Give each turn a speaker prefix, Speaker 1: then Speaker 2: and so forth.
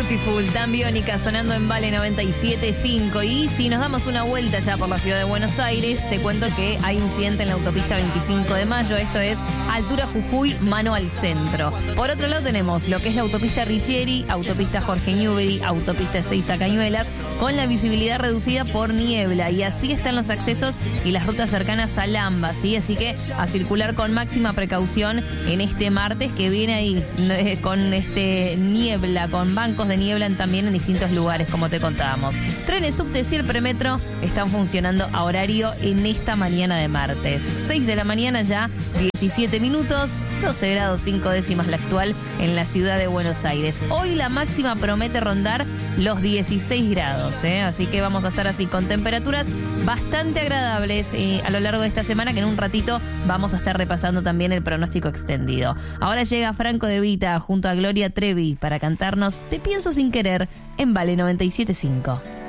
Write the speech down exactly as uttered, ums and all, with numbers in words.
Speaker 1: Beautiful, tan biónica, sonando en Vale noventa y siete punto cinco. Y si nos damos una vuelta ya por la ciudad de Buenos Aires, te cuento que hay incidente en la autopista veinticinco de mayo. Esto es altura Jujuy, mano al centro. Por otro lado tenemos lo que es la autopista Richieri, autopista Jorge Newbery, autopista Ezeiza Cañuelas, con la visibilidad reducida por niebla. Y así están los accesos y las rutas cercanas a Lamba, ¿sí? Así que a circular con máxima precaución en este martes que viene ahí eh, con este niebla, con bancos de niebla en, también en distintos lugares, como te contábamos. Trenes, subtes y el premetro están funcionando a horario en esta mañana de martes. seis de la mañana ya, diecisiete minutos, doce grados cinco décimas la actual en la ciudad de Buenos Aires. Hoy la máxima promete rondar los dieciséis grados, ¿eh? Así que vamos a estar así con temperaturas bastante agradables eh, a lo largo de esta semana, que en un ratito vamos a estar repasando también el pronóstico extendido. Ahora llega Franco De Vita junto a Gloria Trevi para cantarnos Te pienso sin querer en Vale noventa y siete punto cinco.